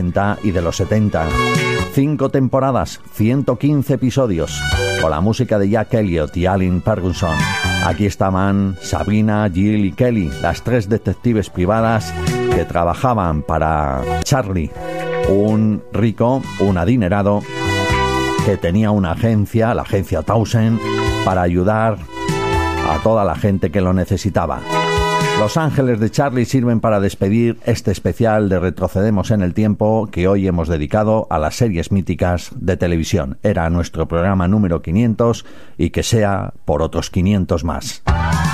60 y de los 70. 5 temporadas, 115 episodios, con la música de Jack Elliott y Alan Ferguson. Aquí estaban Sabrina, Jill y Kelly, las 3 detectives privadas que trabajaban para Charlie, un rico, un adinerado, que tenía una agencia, la agencia Townsend, para ayudar a toda la gente que lo necesitaba. Los ángeles de Charlie sirven para despedir este especial de Retrocedemos en el Tiempo que hoy hemos dedicado a las series míticas de televisión. Era nuestro programa número 500 y que sea por otros 500 más.